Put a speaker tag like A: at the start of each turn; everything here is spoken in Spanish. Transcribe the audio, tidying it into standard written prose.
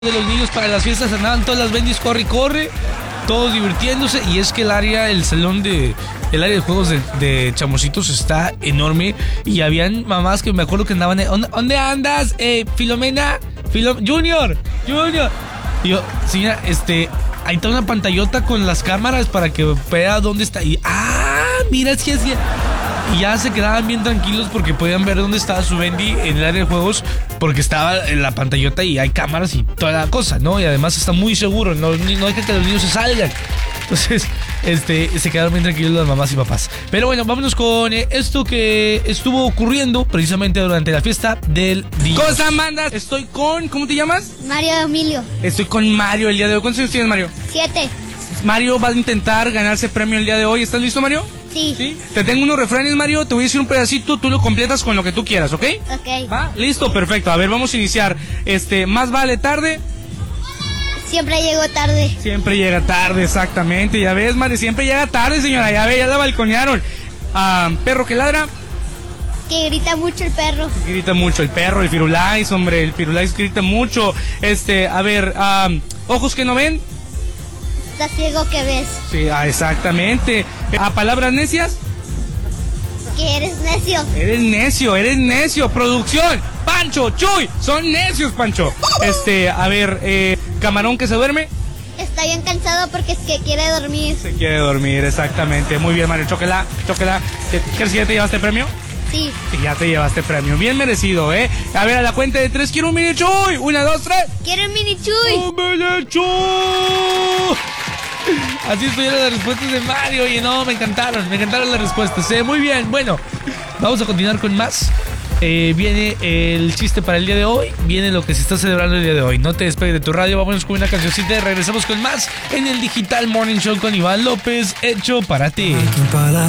A: de los niños para las fiestas andaban todas las bendis, corre y corre, todos divirtiéndose. Y es que el salón el área de juegos de Chamorcitos está enorme. Y habían mamás que me acuerdo que andaban, ¿dónde andas? Filomena, Junior. Y yo, señora, ahí está una pantallota con las cámaras para que vea dónde está. Y, mira, sí. Y ya se quedaban bien tranquilos porque podían ver dónde estaba su Bendy en el área de juegos, porque estaba en la pantallota y hay cámaras y toda la cosa, ¿no? Y además está muy seguro, no deja que los niños se salgan. Entonces, se quedaron bien tranquilos las mamás y papás. Pero bueno, vámonos con esto que estuvo ocurriendo precisamente durante la fiesta del día.
B: ¿Cómo estás, Amanda? Estoy con... ¿Cómo te llamas?
C: Mario Emilio.
B: Estoy con Mario el día de hoy. ¿Cuántos años tienes, Mario?
C: 7.
B: Mario va a intentar ganarse premio el día de hoy. ¿Estás listo, Mario?
C: Sí.
B: Te tengo unos refranes, Mario. Te voy a decir un pedacito. Tú lo completas con lo que tú quieras, ¿ok?
C: Ok.
B: ¿Va? Listo, perfecto. A ver, vamos a iniciar. Más vale tarde.
C: Siempre llego tarde.
B: Siempre llega tarde, exactamente. Ya ves, Mario, siempre llega tarde, señora. Ya ve, ya la balconearon. Perro que ladra.
C: Que grita mucho el perro.
B: Grita mucho el perro, el Firulais, hombre. El Firulais grita mucho. Ojos que no ven.
C: Está ciego que ves.
B: Sí, exactamente. Palabras necias.
C: Que eres necio.
B: Eres necio. Producción. Pancho, Chuy, son necios, Pancho. Camarón que se duerme.
C: Está bien cansado porque es que quiere dormir.
B: Se quiere dormir, exactamente. Muy bien, Mario. Chóquela. ¿Quieres que ya te llevaste premio?
C: Sí.
B: Y ya te llevaste premio. Bien merecido, ¿eh? A ver, a la cuenta de 3, quiero un mini Chuy. 1, 2, 3.
C: Quiero un mini Chuy.
B: ¡Un mini Chuy! Así estuvieron las respuestas de Mario. Oye, no, me encantaron las respuestas. Muy bien, bueno, vamos a continuar con más. Viene el chiste para el día de hoy. Viene lo que se está celebrando el día de hoy. No te despegues de tu radio. Vámonos con una cancioncita y regresamos con más en el Digital Morning Show con Iván López, hecho para ti.